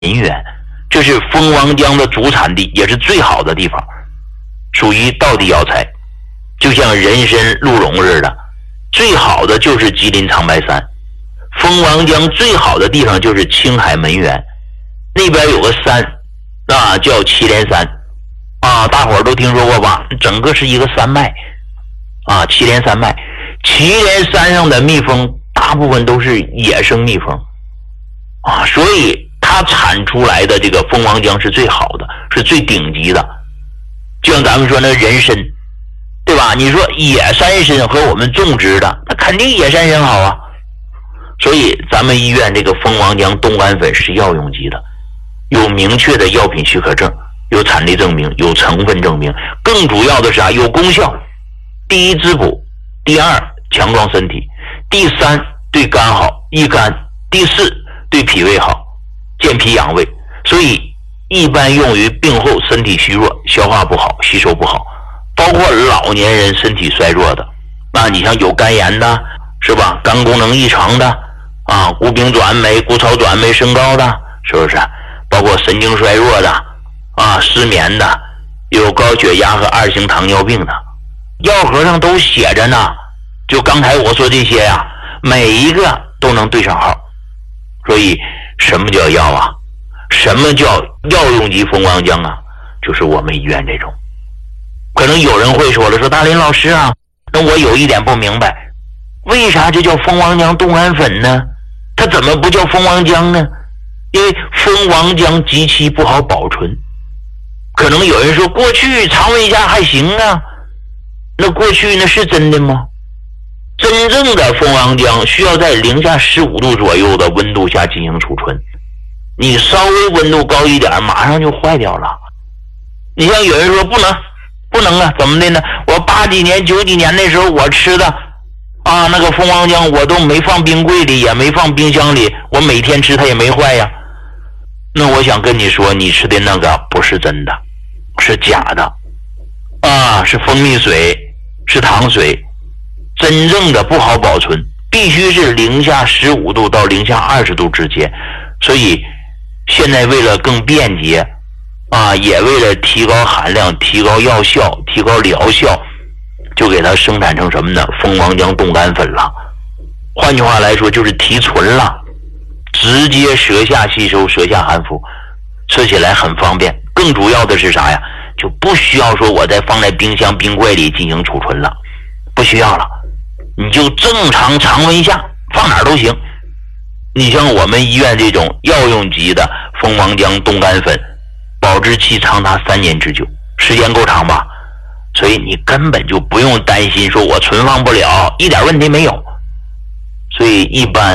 银源，这是蜂王浆的主产地，也是最好的地方，属于道地药材，就像人参、鹿茸似的，最好的就是吉林长白山。蜂王浆最好的地方就是青海门源，那边有个山叫祁连山大伙儿都听说过吧？整个是一个山脉祁连山脉。祁连山上的蜜蜂大部分都是野生蜜蜂所以它产出来的这个蜂王浆是最好的，是最顶级的。就像咱们说那人参，对吧？你说野山参和我们种植的，那肯定野山参好啊。所以咱们医院这个蜂王浆冻干粉是药用级的，有明确的药品许可证，有产地证明，有成分证明，更主要的是有功效。第一，滋补；第二，强壮身体；第三，对肝好，益肝；第四，对脾胃好，健脾养胃。所以一般用于病后身体虚弱、消化不好、吸收不好，包括老年人身体衰弱的你像有肝炎的，是吧？肝功能异常的谷丙转氨酶、谷草转氨酶升高的，是不是？包括神经衰弱的失眠的，有高血压和2型糖尿病的，药盒上都写着呢。就刚才我说这些每一个都能对上号。所以什么叫药什么叫药用级蜂王浆就是我们医院这种。可能有人会说了，说大林老师那我有一点不明白，为啥这叫蜂王浆冻干粉呢？它怎么不叫蜂王浆呢？因为蜂王浆极其不好保存。可能有人说过去常温下还行那过去那是真的吗？真正的蜂王浆需要在零下15度左右的温度下进行储存，你稍微温度高一点马上就坏掉了。你像有人说不能怎么的呢？我80几年90几年那时候我吃的那个蜂王浆我都没放冰柜里，也没放冰箱里，我每天吃它也没坏呀。那我想跟你说，你吃的那个不是真的，是假的是蜂蜜水，是糖水。真正的不好保存，必须是零下15度到零下20度之间。所以现在为了更便捷也为了提高含量、提高药效、提高疗效，就给它生产成什么呢？蜂王浆冻干粉了。换句话来说就是提纯了，直接舌下吸收，舌下含服，吃起来很方便。更主要的是啥呀？就不需要说我再放在冰箱冰柜里进行储存了，不需要了，你就正常常温下放哪儿都行。你像我们医院这种药用级的蜂王浆冻干粉，保质期长达3年之久，时间够长吧？所以你根本就不用担心说我存放不了，一点问题没有。所以一般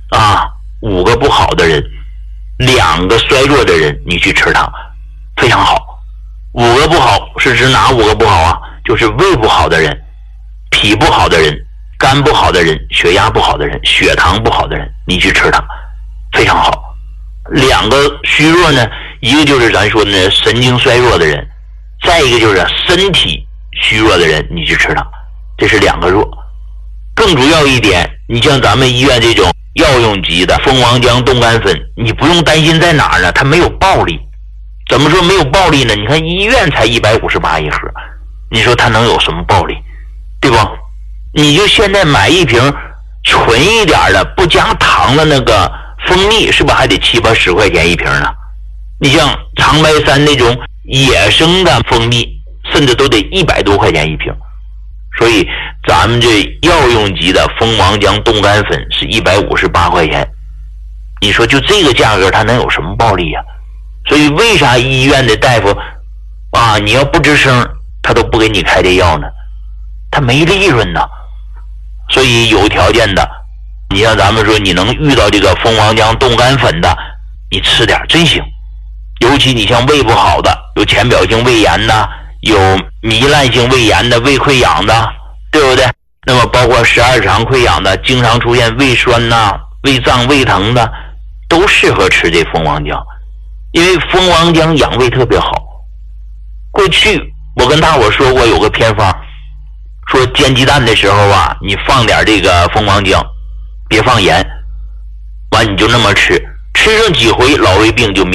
5个不好的人，2个衰弱的人，你去吃它非常好。5个不好是指哪5个不好就是胃不好的人、脾不好的人、肝不好的人、血压不好的人、血糖不好的人，你去吃它非常好。2个虚弱呢，一个就是咱说的神经衰弱的人，再一个就是身体虚弱的人，你去吃它，这是2个弱。更主要一点，你像咱们医院这种药用级的蜂王浆冻干粉，你不用担心在哪儿呢？它没有暴利。怎么说没有暴利呢？你看医院才158一盒，你说它能有什么暴利，对吧？你就现在买一瓶纯一点的不加糖的那个蜂蜜，是不是还得7、80块钱一瓶呢？你像长白山那种野生的蜂蜜，甚至都得100多块钱一瓶。所以咱们这药用级的蜂王浆冻干粉是158块钱，你说就这个价格它能有什么暴利所以为啥医院的大夫你要不吱声他都不给你开这药呢？他没利润呢。所以有条件的，你像咱们说你能遇到这个蜂王浆冻干粉的，你吃点真行。尤其你像胃不好的，有浅表性胃炎的，有糜烂性胃炎的，胃溃疡的，对不对？那么包括12指肠溃疡的，经常出现胃酸胃胀胃疼的，都适合吃这蜂王浆。因为蜂王浆养胃特别好。过去我跟大伙说过有个偏方，说煎鸡蛋的时候你放点这个蜂王浆，别放盐，完你就那么吃，吃上几回老胃病就